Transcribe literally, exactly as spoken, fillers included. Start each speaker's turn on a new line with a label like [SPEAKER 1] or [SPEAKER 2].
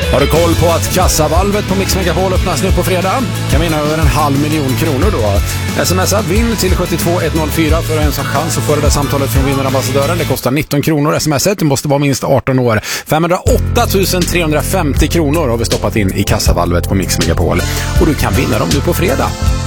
[SPEAKER 1] Har du koll på att kassavalvet på Mix Megapol öppnas nu på fredag? Kan vinna över en halv miljon kronor då. Smsa vinn till sju två ett noll fyra för att ens ha chans att få det där samtalet från vinnarambassadören. Det kostar nitton kronor smset. Du måste vara minst arton år. femhundraåtta tusen trehundrafemtio kronor har vi stoppat in i kassavalvet på Mix Megapol. Och du kan vinna dem nu på fredag.